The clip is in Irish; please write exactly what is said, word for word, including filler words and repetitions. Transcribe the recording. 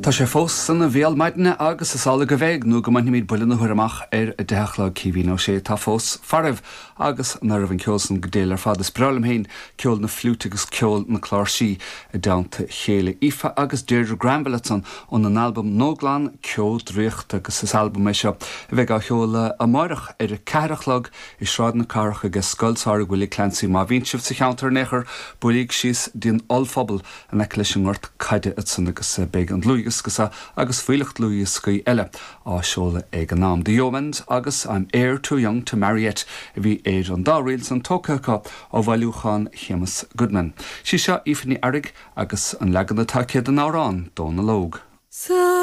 Tá sé fós sanna bhéal maidine agus is sála go bhéh nó go maithne míad builna thuireamach ar a deachla cíhí nó sé tá fós faribh agus nar bhann ceolsan go déal ar fad is bralam héin ceol na flúte agus ceol na chláirsí a damta chéile ifa agus Deirdre Granvilleton ón an albumm Nóglan ceol dríocht agus is albumm é seo a bheith á cheola a marach ar a cearachlog i sráid na carach agus scoilsáir Willie Clancy má bhín sibh sa cheantar nechar buigh síos dín olphobal an eic leis an ort caide itsan agus beag an lúigus agus fuilecht Louis scaí eile á seola ag an nám. The Yeomans agus I'm heir too young to marry yet a bhí éad an dá riils an tócacha ó bhailúchan Seamus Goodman. Sí seo ífaní airg agus an legan atá céad an árán dóna lóg.